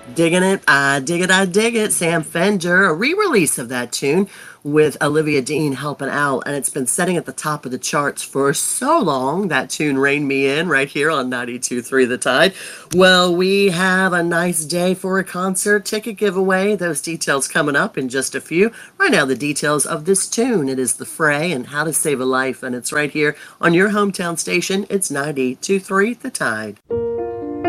Digging it, I dig it, I dig it. Sam Fender, a re release of that tune with Olivia Dean helping out, and it's been setting at the top of the charts for so long. That tune reined me in right here on 92.3 The Tide. Well, we have a nice day for a concert ticket giveaway. Those details coming up in just a few. Right now, the details of this tune. It is The Fray and How to Save a Life, and it's right here on your hometown station. It's 92.3 The Tide.